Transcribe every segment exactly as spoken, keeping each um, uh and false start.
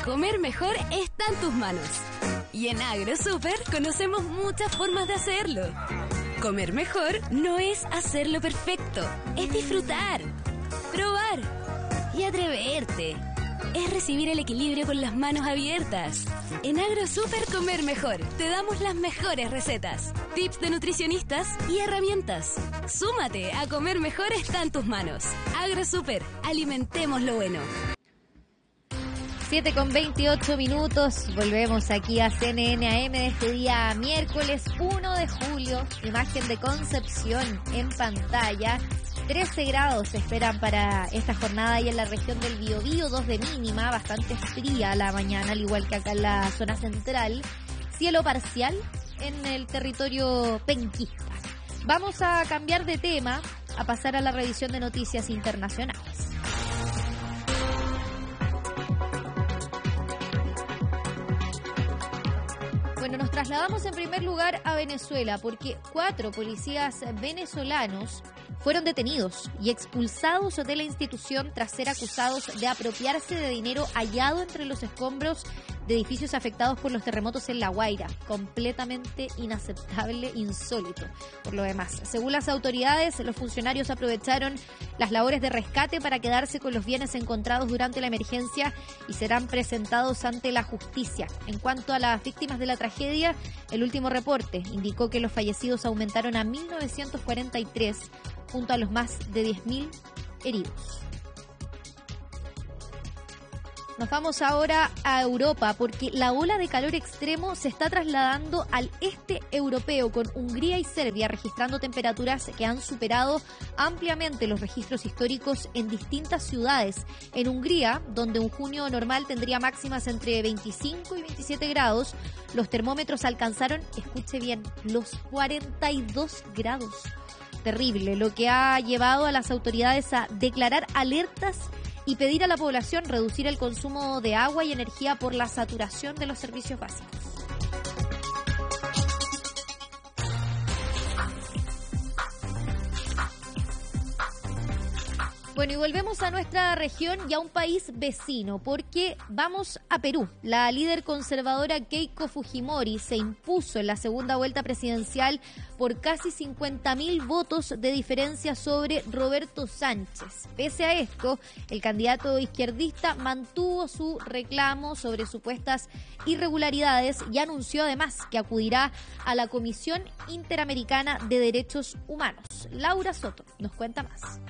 Comer mejor está en tus manos. Y en AgroSuper conocemos muchas formas de hacerlo. Comer mejor no es hacerlo perfecto, es disfrutar, probar y atreverte. Es recibir el equilibrio con las manos abiertas. En AgroSuper Comer Mejor te damos las mejores recetas, tips de nutricionistas y herramientas. Súmate a Comer Mejor está en tus manos. AgroSuper, alimentemos lo bueno. siete con veintiocho minutos, volvemos aquí a C N N A M de este día miércoles uno de julio, imagen de Concepción en pantalla. trece grados se esperan para esta jornada y en la región del Biobío, dos de mínima, bastante fría la mañana, al igual que acá en la zona central. Cielo parcial en el territorio penquista. Vamos a cambiar de tema, a pasar a la revisión de noticias internacionales. Bueno, nos trasladamos en primer lugar a Venezuela porque cuatro policías venezolanos fueron detenidos y expulsados de la institución tras ser acusados de apropiarse de dinero hallado entre los escombros de edificios afectados por los terremotos en La Guaira. Completamente inaceptable, insólito, por lo demás. Según las autoridades, los funcionarios aprovecharon las labores de rescate para quedarse con los bienes encontrados durante la emergencia y serán presentados ante la justicia. En cuanto a las víctimas de la tragedia, el último reporte indicó que los fallecidos aumentaron a mil novecientos cuarenta y tres, junto a los más de diez mil heridos. Nos vamos ahora a Europa porque la ola de calor extremo se está trasladando al este europeo, con Hungría y Serbia registrando temperaturas que han superado ampliamente los registros históricos en distintas ciudades. En Hungría, donde un junio normal tendría máximas entre veinticinco y veintisiete grados, los termómetros alcanzaron, escuche bien, los cuarenta y dos grados. Terrible, lo que ha llevado a las autoridades a declarar alertas y pedir a la población reducir el consumo de agua y energía por la saturación de los servicios básicos. Bueno, y volvemos a nuestra región y a un país vecino, porque vamos a Perú. La líder conservadora Keiko Fujimori se impuso en la segunda vuelta presidencial por casi cincuenta mil votos de diferencia sobre Roberto Sánchez. Pese a esto, el candidato izquierdista mantuvo su reclamo sobre supuestas irregularidades y anunció además que acudirá a la Comisión Interamericana de Derechos Humanos. Laura Soto nos cuenta más.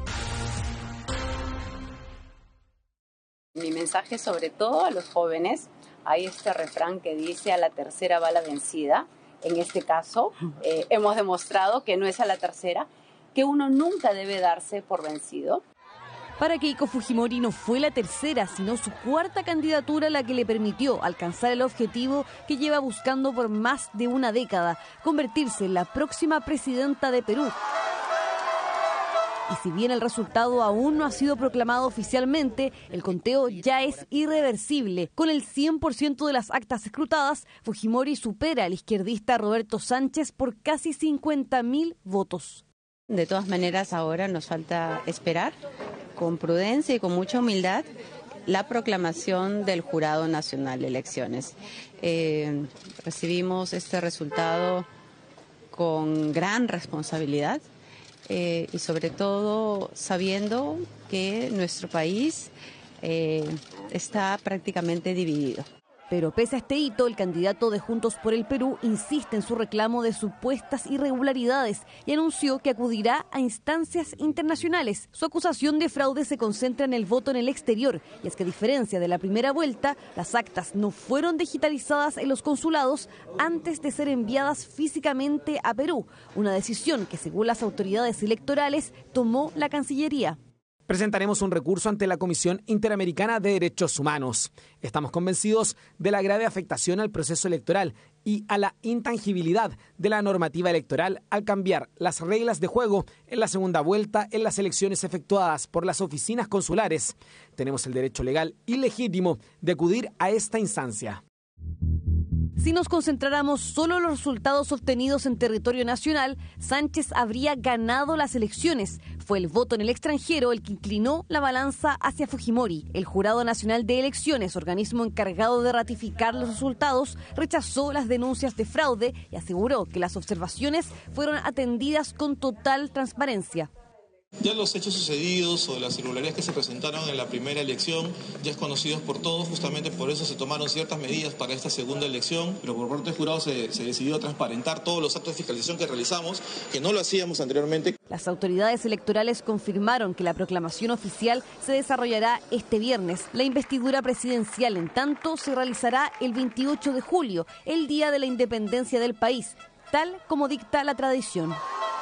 Mi mensaje sobre todo a los jóvenes, hay este refrán que dice a la tercera va la vencida. En este caso eh, hemos demostrado que no es a la tercera, que uno nunca debe darse por vencido. Para Keiko Fujimori no fue la tercera, sino su cuarta candidatura la que le permitió alcanzar el objetivo que lleva buscando por más de una década, convertirse en la próxima presidenta de Perú. Y si bien el resultado aún no ha sido proclamado oficialmente, el conteo ya es irreversible. Con el cien por ciento de las actas escrutadas, Fujimori supera al izquierdista Roberto Sánchez por casi cincuenta mil votos. De todas maneras, ahora nos falta esperar con prudencia y con mucha humildad la proclamación del Jurado Nacional de Elecciones. Eh, recibimos este resultado con gran responsabilidad. Eh, y sobre todo sabiendo que nuestro país eh, está prácticamente dividido. Pero pese a este hito, el candidato de Juntos por el Perú insiste en su reclamo de supuestas irregularidades y anunció que acudirá a instancias internacionales. Su acusación de fraude se concentra en el voto en el exterior, y es que a diferencia de la primera vuelta, las actas no fueron digitalizadas en los consulados antes de ser enviadas físicamente a Perú, una decisión que, según las autoridades electorales, tomó la Cancillería. Presentaremos un recurso ante la Comisión Interamericana de Derechos Humanos. Estamos convencidos de la grave afectación al proceso electoral y a la intangibilidad de la normativa electoral al cambiar las reglas de juego en la segunda vuelta en las elecciones efectuadas por las oficinas consulares. Tenemos el derecho legal y legítimo de acudir a esta instancia. Si nos concentráramos solo en los resultados obtenidos en territorio nacional, Sánchez habría ganado las elecciones. Fue el voto en el extranjero el que inclinó la balanza hacia Fujimori. El Jurado Nacional de Elecciones, organismo encargado de ratificar los resultados, rechazó las denuncias de fraude y aseguró que las observaciones fueron atendidas con total transparencia. Ya los hechos sucedidos o las irregularidades que se presentaron en la primera elección ya es conocidos por todos, justamente por eso se tomaron ciertas medidas para esta segunda elección, pero por parte del jurado se, se decidió transparentar todos los actos de fiscalización que realizamos, que no lo hacíamos anteriormente. Las autoridades electorales confirmaron que la proclamación oficial se desarrollará este viernes. La investidura presidencial, en tanto, se realizará el veintiocho de julio, el día de la independencia del país, tal como dicta la tradición.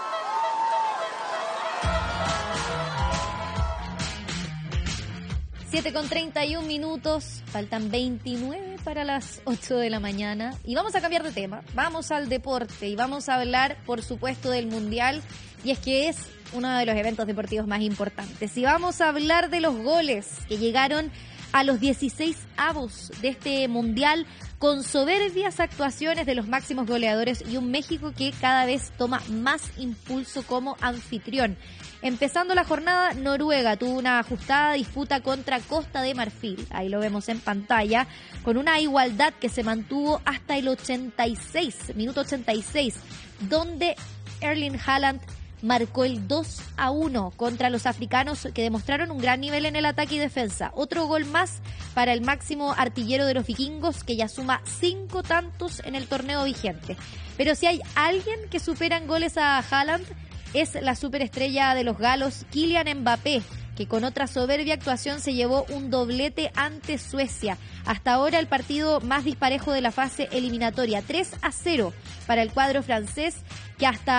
siete con treinta y un minutos, faltan veintinueve para las ocho de la mañana y vamos a cambiar de tema, vamos al deporte y vamos a hablar, por supuesto, del Mundial, y es que es uno de los eventos deportivos más importantes. Y vamos a hablar de los goles que llegaron a los dieciséis avos de este Mundial con soberbias actuaciones de los máximos goleadores y un México que cada vez toma más impulso como anfitrión. Empezando la jornada, Noruega tuvo una ajustada disputa contra Costa de Marfil, ahí lo vemos en pantalla, con una igualdad que se mantuvo hasta el ochenta y seis, minuto ochenta y seis, donde Erling Haaland marcó el dos a uno contra los africanos, que demostraron un gran nivel en el ataque y defensa. Otro gol más para el máximo artillero de los vikingos, que ya suma cinco tantos en el torneo vigente. Pero si hay alguien que supera en goles a Haaland, es la superestrella de los galos, Kylian Mbappé, que con otra soberbia actuación se llevó un doblete ante Suecia. Hasta ahora el partido más disparejo de la fase eliminatoria, tres a cero para el cuadro francés, que hasta